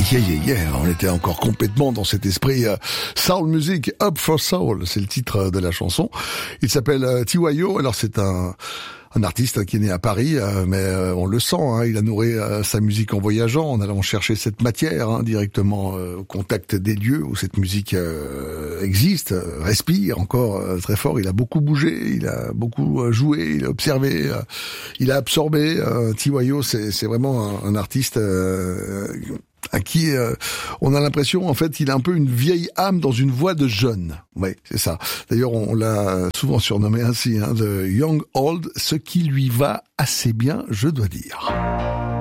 On était encore complètement dans cet esprit soul music, Up for Soul, c'est le titre de la chanson. Il s'appelle TYO, alors c'est un artiste qui est né à Paris, mais on le sent, il a nourri sa musique en voyageant, en allant chercher cette matière directement au contact des lieux où cette musique existe, respire encore très fort. Il a beaucoup bougé, il a beaucoup joué, il a observé, il a absorbé. TYO, c'est vraiment un artiste à qui on a l'impression, en fait, qu'il a un peu une vieille âme dans une voix de jeune. Oui, c'est ça. D'ailleurs, on l'a souvent surnommé ainsi, The Young Old, ce qui lui va assez bien, je dois dire.